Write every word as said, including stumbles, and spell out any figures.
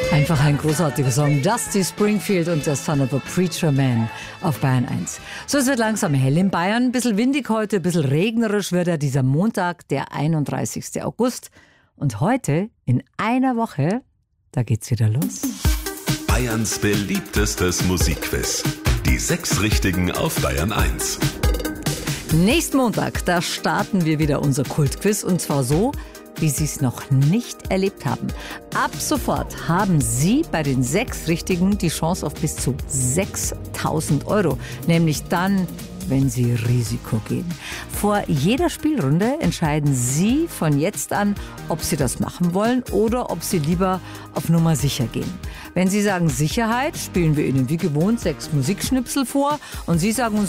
Einfach ein großartiger Song. Dusty Springfield und der Son of a Preacher Man auf Bayern eins. So, es wird langsam hell in Bayern. Ein bisschen windig heute, ein bisschen regnerisch wird er dieser Montag, der einunddreißigsten August. Und heute, in einer Woche, da geht's wieder los. Bayerns beliebtestes Musikquiz. Die sechs Richtigen auf Bayern eins. Nächsten Montag, da starten wir wieder unser Kultquiz. Und zwar so, wie Sie es noch nicht erlebt haben. Ab sofort haben Sie bei den sechs Richtigen die Chance auf bis zu sechstausend Euro. Nämlich dann, wenn Sie Risiko gehen. Vor jeder Spielrunde entscheiden Sie von jetzt an, ob Sie das machen wollen oder ob Sie lieber auf Nummer sicher gehen. Wenn Sie sagen Sicherheit, spielen wir Ihnen wie gewohnt sechs Musikschnipsel vor und Sie sagen uns